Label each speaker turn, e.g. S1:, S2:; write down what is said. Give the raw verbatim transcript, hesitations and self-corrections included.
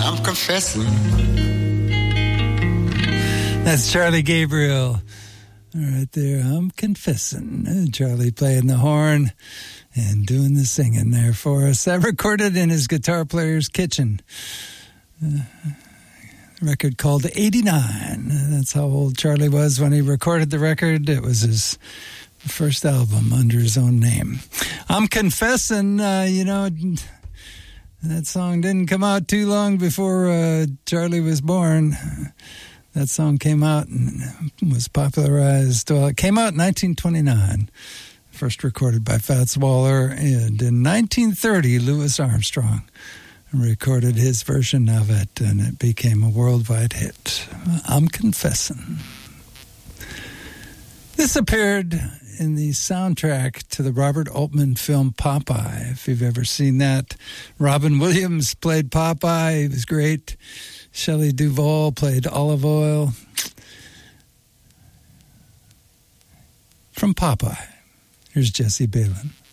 S1: I'm confessing.
S2: That's Charlie Gabriel. Right there, I'm confessing. Charlie playing the horn and doing the singing there for us. That recorded in his guitar player's kitchen. Uh, record called eighty-nine. That's how old Charlie was when he recorded the record. It was his first album under his own name. I'm confessing, uh, you know, that song didn't come out too long before uh, Charlie was born. That song came out and was popularized. Well, it came out in nineteen twenty-nine, first recorded by Fats Waller. And in nineteen thirty, Louis Armstrong recorded his version of it, and it became a worldwide hit. I'm confessing. This appeared in the soundtrack to the Robert Altman film Popeye, if you've ever seen that. Robin Williams played Popeye. He was great. Shelley Duvall played Olive Oil. From Popeye, here's Jesse Balin.